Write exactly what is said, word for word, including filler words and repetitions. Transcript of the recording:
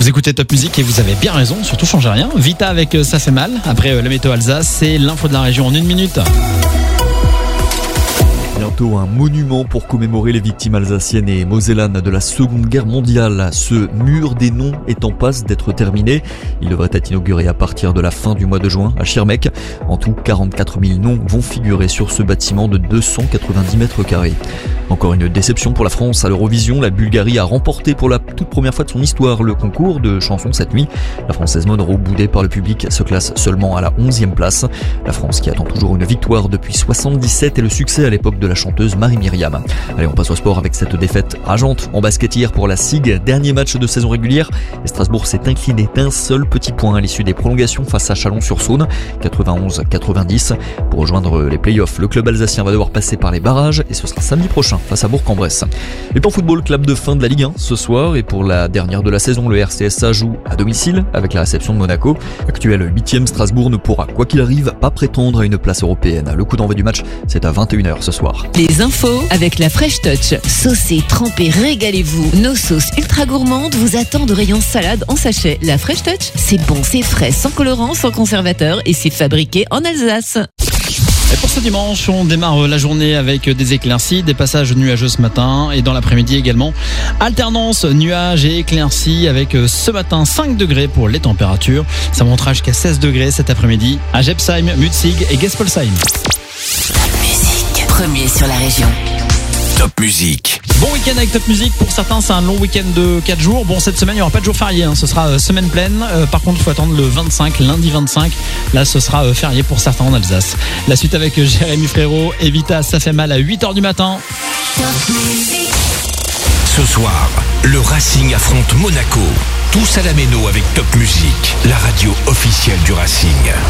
Vous écoutez Top Music et vous avez bien raison, surtout changez rien. Vita avec euh, Ça fait mal. Après euh, la météo Alsace, c'est l'info de la région en une minute. Bientôt un monument pour commémorer les victimes alsaciennes et mosellanes de la Seconde Guerre mondiale. Ce mur des noms est en passe d'être terminé. Il devrait être inauguré à partir de la fin du mois de juin à Schirmeck. En tout, quarante-quatre mille noms vont figurer sur ce bâtiment de deux cent quatre-vingt-dix mètres carrés. Encore une déception pour la France à l'Eurovision. La Bulgarie a remporté pour la toute première fois de son histoire le concours de chansons cette nuit. La Française Monroe, boudée par le public, se classe seulement à la onzième place. La France qui attend toujours une victoire depuis soixante-dix-sept et le succès à l'époque de la chanteuse Marie-Myriam. Allez, on passe au sport avec cette défaite rageante en basket hier pour la S I G. Dernier match de saison régulière et Strasbourg s'est incliné d'un seul petit point à l'issue des prolongations face à Chalon-sur-Saône, quatre-vingt-onze à quatre-vingt-dix. Pour rejoindre les playoffs, le club alsacien va devoir passer par les barrages et ce sera samedi prochain face à Bourg-en-Bresse. Et puis en football, club de fin de la Ligue un ce soir et pour la dernière de la saison, le R C S A joue à domicile avec la réception de Monaco. Actuel huitième, Strasbourg ne pourra, quoi qu'il arrive, pas prétendre à une place européenne. Le coup d'envoi du match, c'est à vingt et une heures ce soir. Les infos avec la Fresh Touch. Saucez, trempez, régalez-vous. Nos sauces ultra gourmandes vous attendent au rayon salade en sachet. La Fresh Touch, c'est bon, c'est frais, sans colorant, sans conservateur et c'est fabriqué en Alsace. Et pour ce dimanche, on démarre la journée avec des éclaircies, des passages nuageux ce matin et dans l'après-midi également. Alternance nuages et éclaircies avec ce matin cinq degrés pour les températures. Ça montera jusqu'à seize degrés cet après-midi à Gebsheim, Mutzig et Gespolsheim. Premier sur la région. Top Music. Bon week-end avec Top Music. Pour certains, c'est un long week-end de quatre jours. Bon, cette semaine, il n'y aura pas de jour férié. Hein. Ce sera euh, semaine pleine. Euh, par contre, il faut attendre le vingt-cinq, lundi vingt-cinq. Là, ce sera euh, férié pour certains en Alsace. La suite avec euh, Jérémy Frérot et Vita, ça fait mal à huit heures du matin. Ce soir, le Racing affronte Monaco. Tous à la méno avec Top Music, la radio officielle du Racing.